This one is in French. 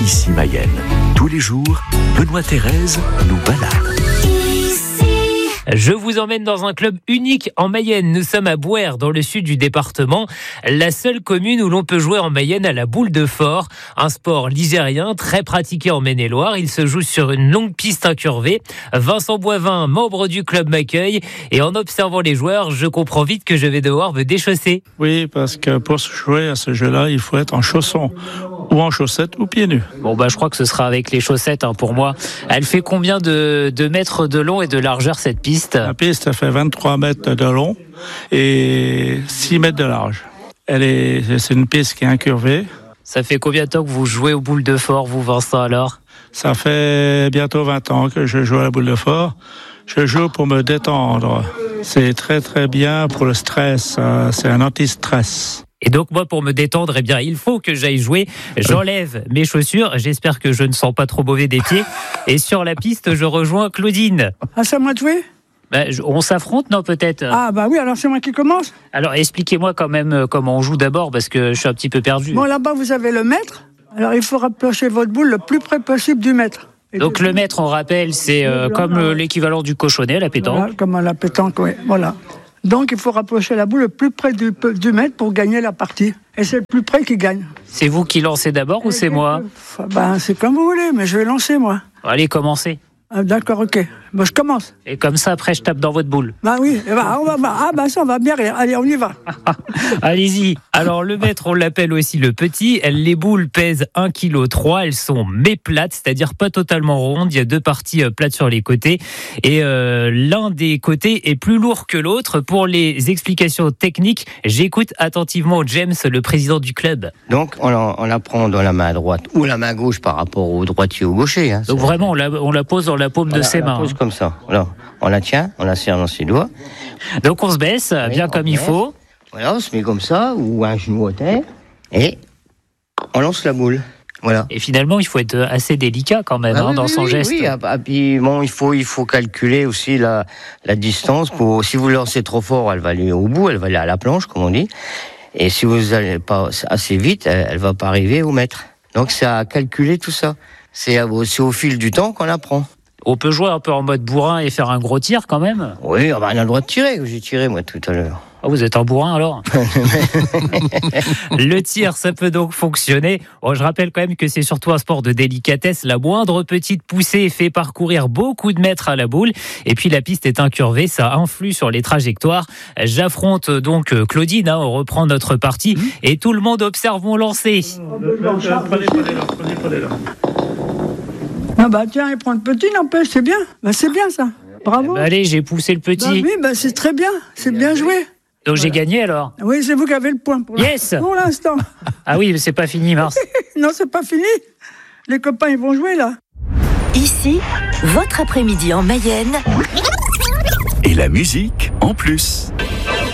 Ici Mayenne. Tous les jours, Benoît Thérèse nous balade. Je vous emmène dans un club unique en Mayenne. Nous sommes à Bouers, dans le sud du département. La seule commune où l'on peut jouer en Mayenne à la boule de fort. Un sport ligérien très pratiqué en Maine-et-Loire. Il se joue sur une longue piste incurvée. Vincent Boivin, membre du club, m'accueille. Et en observant les joueurs, je comprends vite que je vais devoir me déchausser. Oui, parce que pour jouer à ce jeu-là, il faut être en chaussons, ou en chaussettes, ou pieds nus. Bon, je crois que ce sera avec les chaussettes pour moi. Elle fait combien de mètres de long et de largeur, cette piste ? La piste, elle fait 23 mètres de long et 6 mètres de large. C'est une piste qui est incurvée. Ça fait combien de temps que vous jouez aux boules de fort, vous, Vincent, alors ? Ça fait bientôt 20 ans que je joue à la boule de fort. Je joue pour me détendre. C'est très très bien pour le stress. C'est un anti-stress. Et donc moi, pour me détendre, il faut que j'aille jouer. J'enlève mes chaussures. J'espère que je ne sens pas trop mauvais des pieds. Et sur la piste, je rejoins Claudine. Ah, c'est à moi de jouer ? On s'affronte, non, peut-être ? Ah, oui, alors c'est moi qui commence. Alors, expliquez-moi quand même comment on joue d'abord, parce que je suis un petit peu perdu. Bon, là-bas, vous avez le mètre. Alors, il faut rapprocher votre boule le plus près possible du mètre. Donc, le mètre, on rappelle, c'est comme l'équivalent du cochonnet à la pétanque. Voilà, comme à la pétanque, oui, voilà. Donc, il faut rapprocher la boule le plus près du mètre pour gagner la partie. Et c'est le plus près qui gagne. C'est vous qui lancez d'abord ou c'est moi ? C'est comme vous voulez, mais je vais lancer, moi. Allez, commencez. Ah, d'accord, ok. Je commence. Et comme ça, après, je tape dans votre boule. Oui. Ça, on va bien rire. Allez, on y va. Allez-y. Alors, le mètre, on l'appelle aussi le petit. Les boules pèsent 1,3 kg. Elles sont méplates, c'est-à-dire pas totalement rondes. Il y a 2 parties plates sur les côtés. Et l'un des côtés est plus lourd que l'autre. Pour les explications techniques, j'écoute attentivement James, le président du club. Donc, on la prend dans la main droite ou la main gauche par rapport au droitier ou au gaucher. Donc, vraiment, on la pose dans la paume de ses mains. On la pose comme ça. Alors, on la tient, on la serre dans ses doigts. Donc on se baisse bien comme il faut. Voilà, on se met comme ça, ou un genou à terre, et on lance la boule. Voilà. Et finalement, il faut être assez délicat quand même dans son geste. Oui, puis bon, il faut calculer aussi la distance. Si vous lancez trop fort, elle va aller au bout, elle va aller à la planche, comme on dit. Et si vous n'allez pas assez vite, elle va pas arriver au mètre. Donc c'est à calculer tout ça. C'est au fil du temps qu'on apprend. On peut jouer un peu en mode bourrin et faire un gros tir quand même ? Oui, on a le droit de tirer. J'ai tiré moi tout à l'heure. Ah, vous êtes un bourrin alors ? Le tir, ça peut donc fonctionner. Je rappelle quand même que c'est surtout un sport de délicatesse. La moindre petite poussée fait parcourir beaucoup de mètres à la boule. Et puis la piste est incurvée, ça influe sur les trajectoires. J'affronte donc Claudine, on reprend notre partie. Et tout le monde observe mon lancer. Prenez-la. Tiens, il prend le petit, n'empêche, c'est bien. C'est bien ça. Bravo. Allez, j'ai poussé le petit. C'est très bien. C'est bien joué. Donc j'ai gagné alors ? Oui, c'est vous qui avez le point pour l'instant. Ah oui, mais c'est pas fini, Mars. Non, c'est pas fini. Les copains, ils vont jouer là. Ici, votre après-midi en Mayenne. Et la musique en plus.